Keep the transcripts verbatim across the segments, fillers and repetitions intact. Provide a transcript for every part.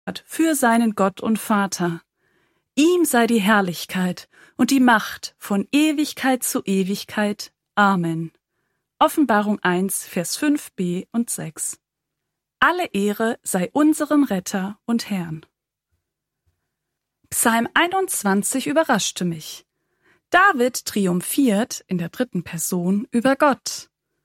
für seinen Gott und Vater. Ihm sei die Herrlichkeit und die Macht von Ewigkeit zu Ewigkeit. Amen. Offenbarung eins, Vers fünf b und sechs. Alle Ehre sei unserem Retter und Herrn. Psalm einundzwanzig überraschte mich. David triumphiert in der dritten Person über Gott.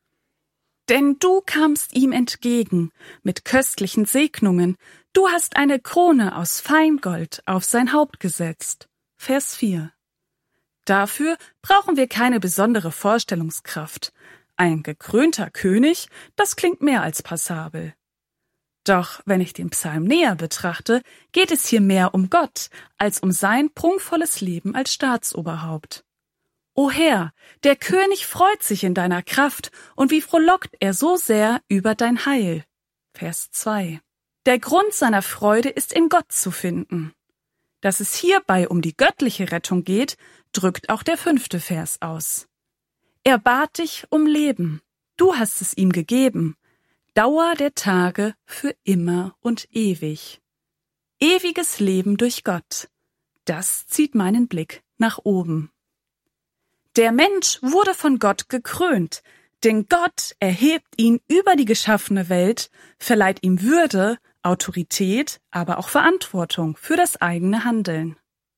Denn du kamst ihm entgegen mit köstlichen Segnungen, du hast eine Krone aus Feingold auf sein Haupt gesetzt. Vers vier. Dafür brauchen wir keine besondere Vorstellungskraft. Ein gekrönter König, das klingt mehr als passabel. Doch wenn ich den Psalm näher betrachte, geht es hier mehr um Gott als um sein prunkvolles Leben als Staatsoberhaupt. O Herr, der König freut sich in deiner Kraft, und wie frohlockt er so sehr über dein Heil. Vers zwei. Der Grund seiner Freude ist in Gott zu finden. Dass es hierbei um die göttliche Rettung geht, drückt auch der fünfte Vers aus. Er bat dich um Leben, du hast es ihm gegeben, Dauer der Tage für immer und ewig. Ewiges Leben durch Gott, das zieht meinen Blick nach oben. Der Mensch wurde von Gott gekrönt, denn Gott erhebt ihn über die geschaffene Welt, verleiht ihm Würde, Autorität, aber auch Verantwortung für das eigene Handeln.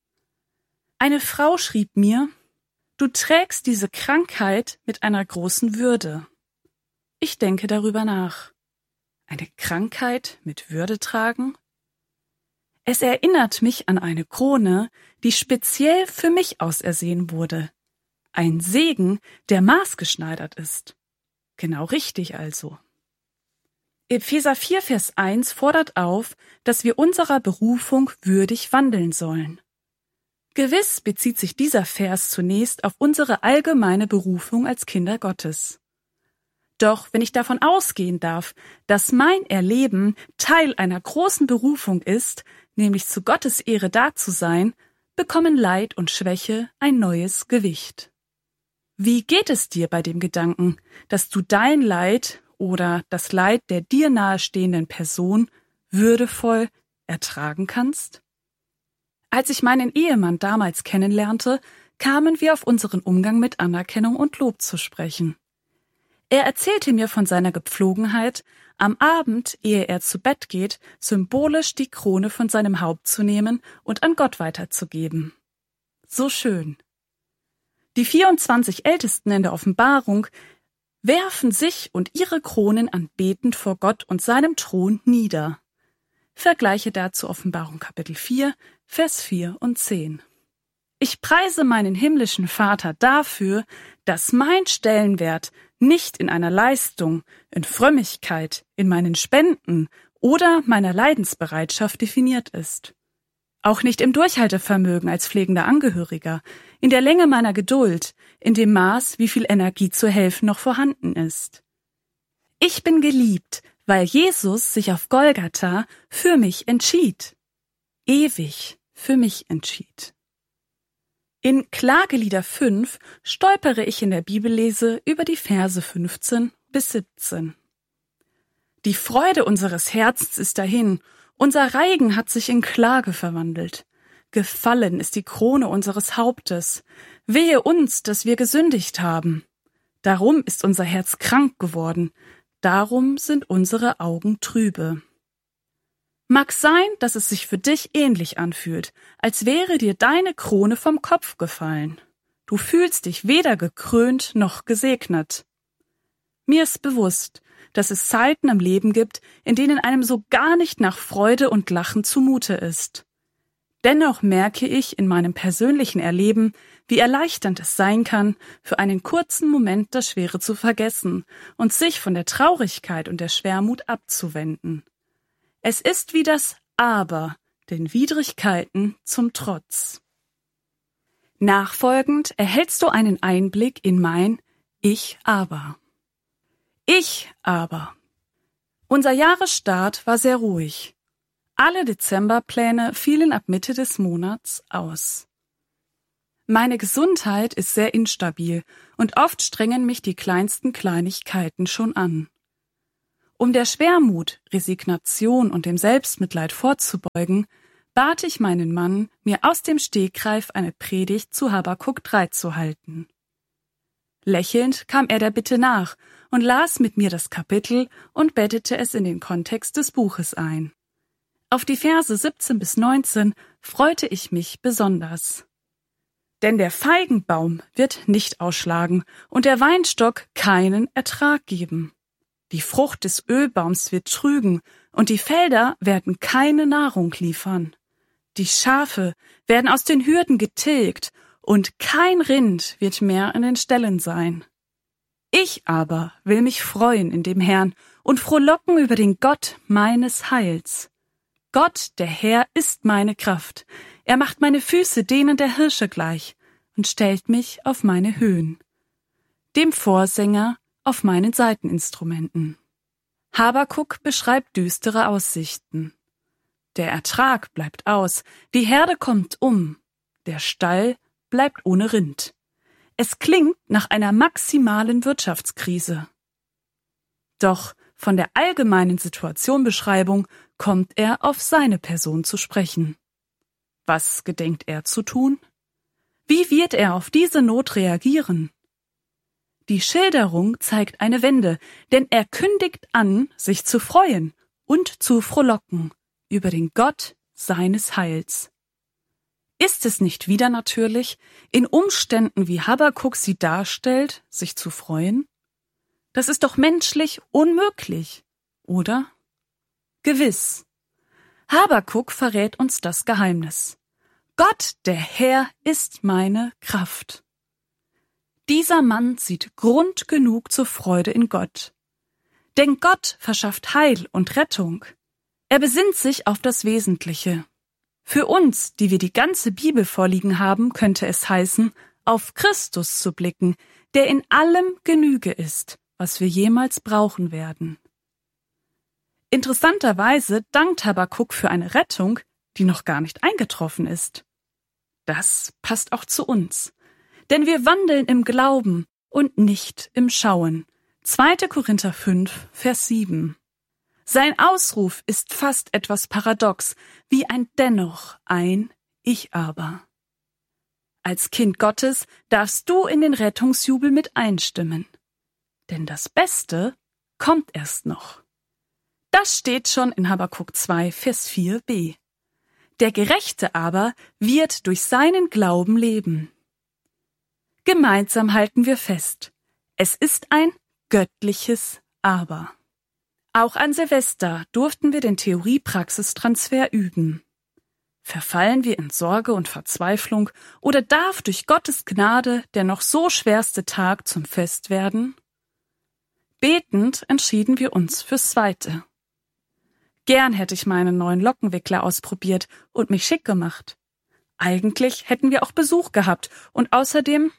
Eine Frau schrieb mir, du trägst diese Krankheit mit einer großen Würde. Ich denke darüber nach. Eine Krankheit mit Würde tragen? Es erinnert mich an eine Krone, die speziell für mich ausersehen wurde. Ein Segen, der maßgeschneidert ist. Genau richtig also. Epheser vier, Vers eins fordert auf, dass wir unserer Berufung würdig wandeln sollen. Gewiss bezieht sich dieser Vers zunächst auf unsere allgemeine Berufung als Kinder Gottes. Doch wenn ich davon ausgehen darf, dass mein Erleben Teil einer großen Berufung ist, nämlich zu Gottes Ehre da zu sein, bekommen Leid und Schwäche ein neues Gewicht. Wie geht es dir bei dem Gedanken, dass du dein Leid oder das Leid der dir nahestehenden Person würdevoll ertragen kannst? Als ich meinen Ehemann damals kennenlernte, kamen wir auf unseren Umgang mit Anerkennung und Lob zu sprechen. Er erzählte mir von seiner Gepflogenheit, am Abend, ehe er zu Bett geht, symbolisch die Krone von seinem Haupt zu nehmen und an Gott weiterzugeben. So schön. Die vierundzwanzig Ältesten in der Offenbarung werfen sich und ihre Kronen anbetend vor Gott und seinem Thron nieder. Vergleiche dazu Offenbarung Kapitel vier, Vers vier und zehn. Ich preise meinen himmlischen Vater dafür, dass mein Stellenwert nicht in einer Leistung, in Frömmigkeit, in meinen Spenden oder meiner Leidensbereitschaft definiert ist. Auch nicht im Durchhaltevermögen als pflegender Angehöriger, in der Länge meiner Geduld, in dem Maß, wie viel Energie zu helfen noch vorhanden ist. Ich bin geliebt, weil Jesus sich auf Golgatha für mich entschied. Ewig für mich entschied. In Klagelieder fünf stolpere ich in der Bibellese über die Verse fünfzehn bis siebzehn. Die Freude unseres Herzens ist dahin, unser Reigen hat sich in Klage verwandelt. Gefallen ist die Krone unseres Hauptes. Wehe uns, dass wir gesündigt haben. Darum ist unser Herz krank geworden. Darum sind unsere Augen trübe. Mag sein, dass es sich für dich ähnlich anfühlt, als wäre dir deine Krone vom Kopf gefallen. Du fühlst dich weder gekrönt noch gesegnet. Mir ist bewusst, dass es Zeiten im Leben gibt, in denen einem so gar nicht nach Freude und Lachen zumute ist. Dennoch merke ich in meinem persönlichen Erleben, wie erleichternd es sein kann, für einen kurzen Moment das Schwere zu vergessen und sich von der Traurigkeit und der Schwermut abzuwenden. Es ist wie das Aber, den Widrigkeiten zum Trotz. Nachfolgend erhältst du einen Einblick in mein Ich aber. Ich aber. Unser Jahresstart war sehr ruhig. Alle Dezemberpläne fielen ab Mitte des Monats aus. Meine Gesundheit ist sehr instabil und oft strengen mich die kleinsten Kleinigkeiten schon an. Um der Schwermut, Resignation und dem Selbstmitleid vorzubeugen, bat ich meinen Mann, mir aus dem Stegreif eine Predigt zu Habakuk drei zu halten. Lächelnd kam er der Bitte nach und las mit mir das Kapitel und bettete es in den Kontext des Buches ein. Auf die Verse siebzehn bis neunzehn freute ich mich besonders. Denn der Feigenbaum wird nicht ausschlagen und der Weinstock keinen Ertrag geben. Die Frucht des Ölbaums wird trügen und die Felder werden keine Nahrung liefern. Die Schafe werden aus den Hürden getilgt und kein Rind wird mehr in den Ställen sein. Ich aber will mich freuen in dem Herrn und frohlocken über den Gott meines Heils. Gott, der Herr, ist meine Kraft. Er macht meine Füße denen der Hirsche gleich und stellt mich auf meine Höhen. Dem Vorsänger auf meinen Saiteninstrumenten. Habakuk beschreibt düstere Aussichten. Der Ertrag bleibt aus, die Herde kommt um, der Stall bleibt ohne Rind. Es klingt nach einer maximalen Wirtschaftskrise. Doch von der allgemeinen Situationbeschreibung kommt er auf seine Person zu sprechen. Was gedenkt er zu tun? Wie wird er auf diese Not reagieren? Die Schilderung zeigt eine Wende, denn er kündigt an, sich zu freuen und zu frohlocken über den Gott seines Heils. Ist es nicht wieder natürlich, in Umständen wie Habakuk sie darstellt, sich zu freuen? Das ist doch menschlich unmöglich, oder? Gewiss. Habakuk verrät uns das Geheimnis. Gott, der Herr, ist meine Kraft. Dieser Mann sieht Grund genug zur Freude in Gott. Denn Gott verschafft Heil und Rettung. Er besinnt sich auf das Wesentliche. Für uns, die wir die ganze Bibel vorliegen haben, könnte es heißen, auf Christus zu blicken, der in allem Genüge ist, was wir jemals brauchen werden. Interessanterweise dankt Habakuk für eine Rettung, die noch gar nicht eingetroffen ist. Das passt auch zu uns. Denn wir wandeln im Glauben und nicht im Schauen. zweiter Korinther fünf, Vers sieben. Sein Ausruf ist fast etwas paradox, wie ein Dennoch, ein Ich aber. Als Kind Gottes darfst du in den Rettungsjubel mit einstimmen. Denn das Beste kommt erst noch. Das steht schon in Habakuk zwei, Vers vier b. Der Gerechte aber wird durch seinen Glauben leben. Gemeinsam halten wir fest, es ist ein göttliches Aber. Auch an Silvester durften wir den Theorie-Praxistransfer üben. Verfallen wir in Sorge und Verzweiflung oder darf durch Gottes Gnade der noch so schwerste Tag zum Fest werden? Betend entschieden wir uns fürs Zweite. Gern hätte ich meinen neuen Lockenwickler ausprobiert und mich schick gemacht. Eigentlich hätten wir auch Besuch gehabt und außerdem,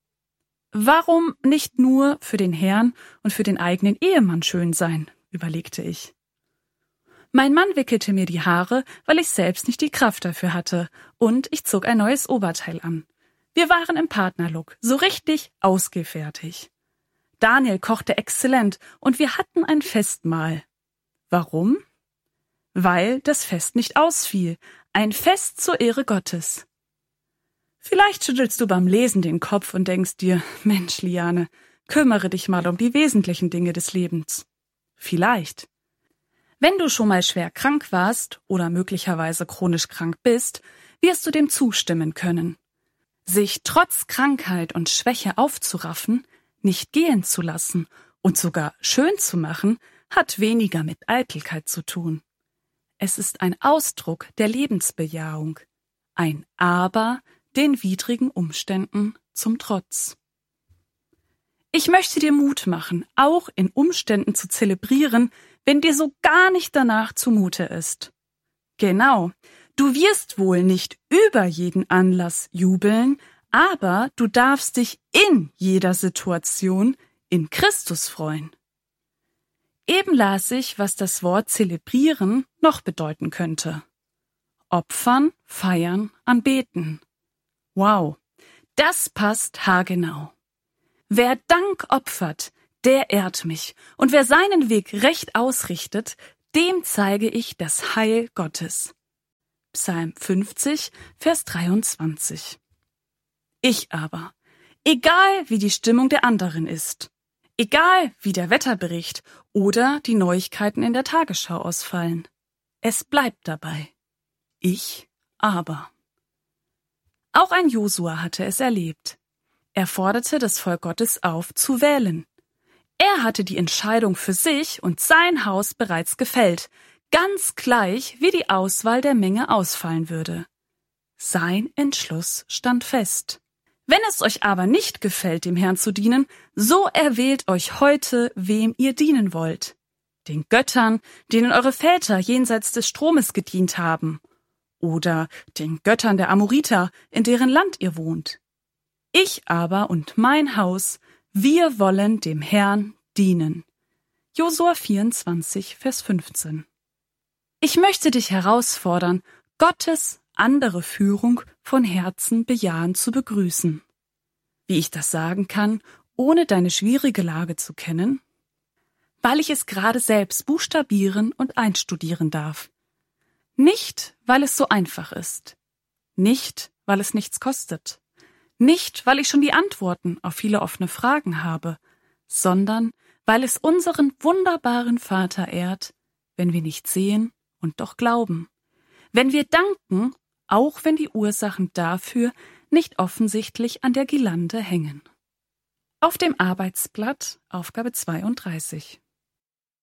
warum nicht nur für den Herrn und für den eigenen Ehemann schön sein, überlegte ich. Mein Mann wickelte mir die Haare, weil ich selbst nicht die Kraft dafür hatte, und ich zog ein neues Oberteil an. Wir waren im Partnerlook, so richtig ausgefertigt. Daniel kochte exzellent und wir hatten ein Festmahl. Warum? Weil das Fest nicht ausfiel. Ein Fest zur Ehre Gottes. Vielleicht schüttelst du beim Lesen den Kopf und denkst dir, Mensch, Liane, kümmere dich mal um die wesentlichen Dinge des Lebens. Vielleicht. Wenn du schon mal schwer krank warst oder möglicherweise chronisch krank bist, wirst du dem zustimmen können. Sich trotz Krankheit und Schwäche aufzuraffen, nicht gehen zu lassen und sogar schön zu machen, hat weniger mit Eitelkeit zu tun. Es ist ein Ausdruck der Lebensbejahung, ein Aber den widrigen Umständen zum Trotz. Ich möchte dir Mut machen, auch in Umständen zu zelebrieren, wenn dir so gar nicht danach zumute ist. Genau, du wirst wohl nicht über jeden Anlass jubeln, aber du darfst dich in jeder Situation in Christus freuen. Eben las ich, was das Wort zelebrieren noch bedeuten könnte. Opfern, feiern, anbeten. Wow, das passt haargenau. Wer Dank opfert, der ehrt mich, und wer seinen Weg recht ausrichtet, dem zeige ich das Heil Gottes. Psalm fünfzig, Vers dreiundzwanzig. Ich aber, egal wie die Stimmung der anderen ist, egal wie der Wetterbericht oder die Neuigkeiten in der Tagesschau ausfallen, es bleibt dabei. Ich aber. Auch ein Josua hatte es erlebt. Er forderte das Volk Gottes auf, zu wählen. Er hatte die Entscheidung für sich und sein Haus bereits gefällt, ganz gleich, wie die Auswahl der Menge ausfallen würde. Sein Entschluss stand fest. Wenn es euch aber nicht gefällt, dem Herrn zu dienen, so erwählt euch heute, wem ihr dienen wollt. Den Göttern, denen eure Väter jenseits des Stromes gedient haben, oder den Göttern der Amoriter, in deren Land ihr wohnt. Ich aber und mein Haus, wir wollen dem Herrn dienen. Josua vierundzwanzig, Vers fünfzehn. Ich möchte dich herausfordern, Gottes andere Führung von Herzen bejahend zu begrüßen. Wie ich das sagen kann, ohne deine schwierige Lage zu kennen? Weil ich es gerade selbst buchstabieren und einstudieren darf. Nicht, weil es so einfach ist. Nicht, weil es nichts kostet. Nicht, weil ich schon die Antworten auf viele offene Fragen habe, sondern weil es unseren wunderbaren Vater ehrt, wenn wir nicht sehen und doch glauben. Wenn wir danken, auch wenn die Ursachen dafür nicht offensichtlich an der Girlande hängen. Auf dem Arbeitsblatt Aufgabe zweiunddreißig.